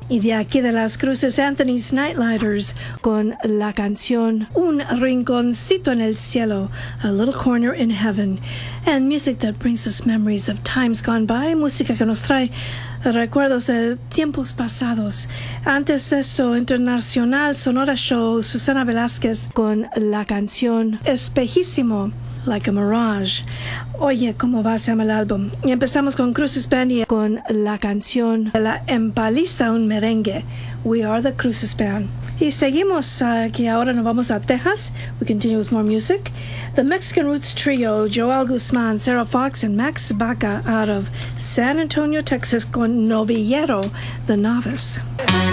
Y de aquí de las Cruces, Anthony's Nightlighters con la canción Un Rinconcito en el Cielo, A Little Corner in Heaven. And music that brings us memories of times gone by, música que nos trae recuerdos de tiempos pasados. Antes de eso, Internacional Sonora Show, Susana Velázquez con la canción Espejísimo, Like a Mirage. Oye, ¿cómo va? Se llama el álbum. Y empezamos con Cruces Band con la canción de la Empaliza un Merengue, We Are the Cruces Band. Y seguimos que ahora nos vamos a Texas. We continue with more music. The Mexican Roots Trio, Joel Guzman, Sarah Fox, and Max Baca out of San Antonio, Texas con Novillero, The Novice.